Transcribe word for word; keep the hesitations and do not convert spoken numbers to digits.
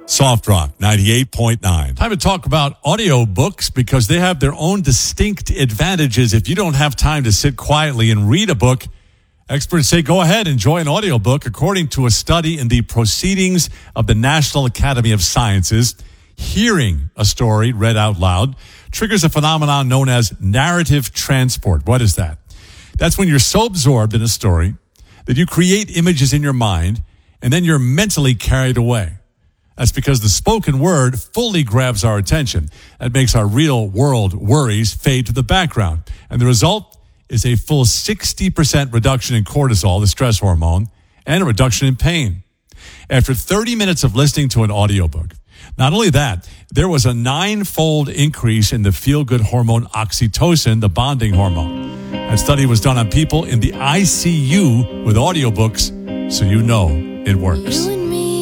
Soft Rock ninety-eight point nine. Time to talk about audiobooks because they have their own distinct advantages. If you don't have time to sit quietly and read a book, experts say go ahead, enjoy an audiobook. According to a study in the Proceedings of the National Academy of Sciences, hearing a story read out loud triggers a phenomenon known as narrative transport. What is that? That's when you're so absorbed in a story that you create images in your mind and then you're mentally carried away. That's because the spoken word fully grabs our attention. That makes our real world worries fade to the background. And the result is a full sixty percent reduction in cortisol, the stress hormone, and a reduction in pain. After thirty minutes of listening to an audiobook, not only that, there was a nine-fold increase in the feel-good hormone oxytocin, the bonding hormone. That study was done on people in the I C U with audiobooks, so you know it works.